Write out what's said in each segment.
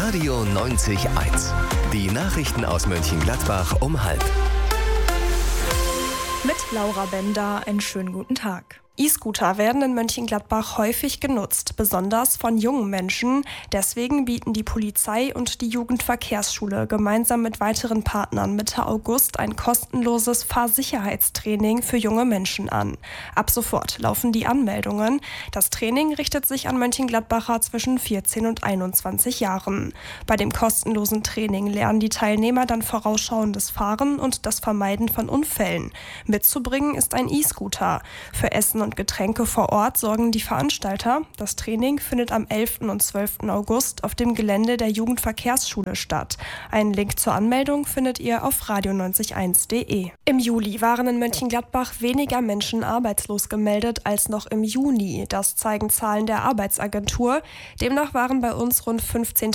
Radio 90.1. Die Nachrichten aus Mönchengladbach um 12:30. Mit Laura Bender, einen schönen guten Tag. E-Scooter werden in Mönchengladbach häufig genutzt, besonders von jungen Menschen. Deswegen bieten die Polizei und die Jugendverkehrsschule gemeinsam mit weiteren Partnern Mitte August ein kostenloses Fahrsicherheitstraining für junge Menschen an. Ab sofort laufen die Anmeldungen. Das Training richtet sich an Mönchengladbacher zwischen 14 und 21 Jahren. Bei dem kostenlosen Training lernen die Teilnehmer dann vorausschauendes Fahren und das Vermeiden von Unfällen. Mitzubringen ist ein E-Scooter. Für Essen und Getränke vor Ort sorgen die Veranstalter. Das Training findet am 11. und 12. August auf dem Gelände der Jugendverkehrsschule statt. Einen Link zur Anmeldung findet ihr auf radio901.de. Im Juli waren in Mönchengladbach weniger Menschen arbeitslos gemeldet als noch im Juni. Das zeigen Zahlen der Arbeitsagentur. Demnach waren bei uns rund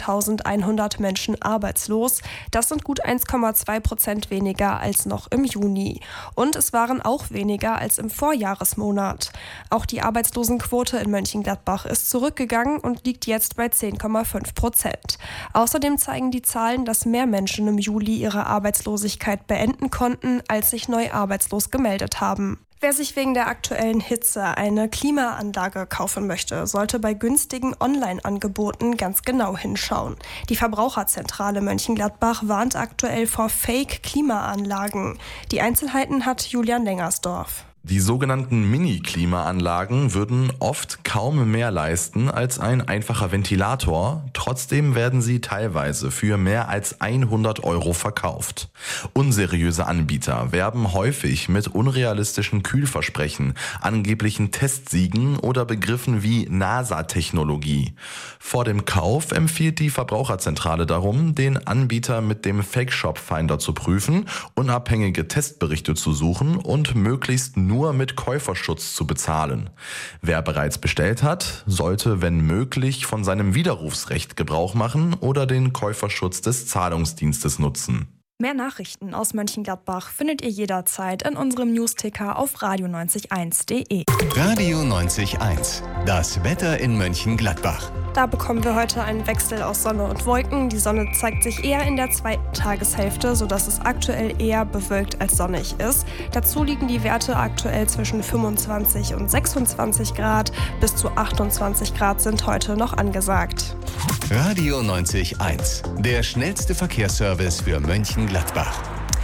15.100 Menschen arbeitslos. Das sind gut 1,2% weniger als noch im Juni. Und es waren auch weniger als im Vorjahresmonat. Auch die Arbeitslosenquote in Mönchengladbach ist zurückgegangen und liegt jetzt bei 10,5%. Außerdem zeigen die Zahlen, dass mehr Menschen im Juli ihre Arbeitslosigkeit beenden konnten, als sich neu arbeitslos gemeldet haben. Wer sich wegen der aktuellen Hitze eine Klimaanlage kaufen möchte, sollte bei günstigen Online-Angeboten ganz genau hinschauen. Die Verbraucherzentrale Mönchengladbach warnt aktuell vor Fake-Klimaanlagen. Die Einzelheiten hat Julian Lengersdorf. Die sogenannten Mini-Klimaanlagen würden oft kaum mehr leisten als ein einfacher Ventilator. Trotzdem werden sie teilweise für mehr als 100 € verkauft. Unseriöse Anbieter werben häufig mit unrealistischen Kühlversprechen, angeblichen Testsiegen oder Begriffen wie NASA-Technologie. Vor dem Kauf empfiehlt die Verbraucherzentrale darum, den Anbieter mit dem Fake-Shop-Finder zu prüfen, unabhängige Testberichte zu suchen und möglichst nur mit Käuferschutz zu bezahlen. Wer bereits bestellt hat, sollte, wenn möglich, von seinem Widerrufsrecht Gebrauch machen oder den Käuferschutz des Zahlungsdienstes nutzen. Mehr Nachrichten aus Mönchengladbach findet ihr jederzeit in unserem Newsticker auf radio901.de. Radio 90.1. Das Wetter in Mönchengladbach. Da bekommen wir heute einen Wechsel aus Sonne und Wolken. Die Sonne zeigt sich eher in der zweiten Tageshälfte, sodass es aktuell eher bewölkt als sonnig ist. Dazu liegen die Werte aktuell zwischen 25 und 26 Grad. Bis zu 28 Grad sind heute noch angesagt. Radio 90.1. Der schnellste Verkehrsservice für Mönchengladbach.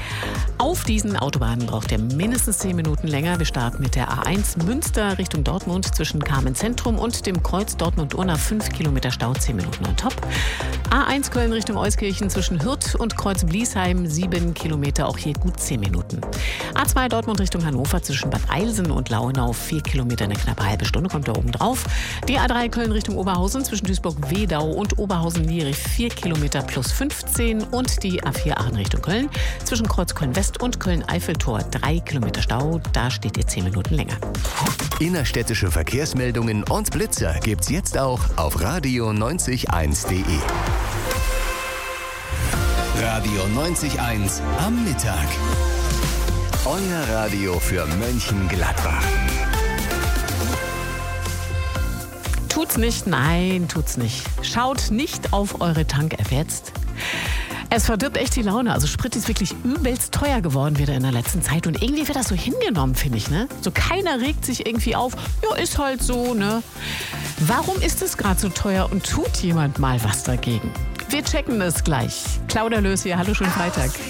Auf diesen Autobahnen braucht ihr mindestens 10 Minuten länger. Wir starten mit der A1 Münster Richtung Dortmund zwischen Carmen Zentrum und dem Kreuz Dortmund-Unna. 5 Kilometer Stau, 10 Minuten on top. A1 Köln Richtung Euskirchen zwischen Hürth und Kreuz Bliesheim, 7 Kilometer, auch hier gut 10 Minuten. A2 Dortmund Richtung Hannover zwischen Bad Eilsen und Lauenau, 4 Kilometer, eine knappe halbe Stunde, kommt da oben drauf. Die A3 Köln Richtung Oberhausen zwischen Duisburg-Wedau und Oberhausen-Lierich, 4 Kilometer plus 15. Und die A4 Aachen Richtung Köln zwischen Kreuz Köln-West und Köln-Eiffeltor, 3 Kilometer Stau, da steht ihr 10 Minuten länger. Innerstädtische Verkehrsmeldungen und Blitzer gibt's jetzt auch auf radio901.de. Radio 90.1 am Mittag. Euer Radio für Mönchengladbach. Tut's nicht, nein, tut's nicht. Schaut nicht auf eure Tank-App jetzt. Es verdirbt echt die Laune. Also Sprit ist wirklich übelst teuer geworden wieder in der letzten Zeit. Und irgendwie wird das so hingenommen, finde ich, ne? So keiner regt sich irgendwie auf. Ja, ist halt so, ne? Warum ist es gerade so teuer und tut jemand mal was dagegen? Wir checken es gleich. Claudia Löß hier, hallo, schönen Freitag.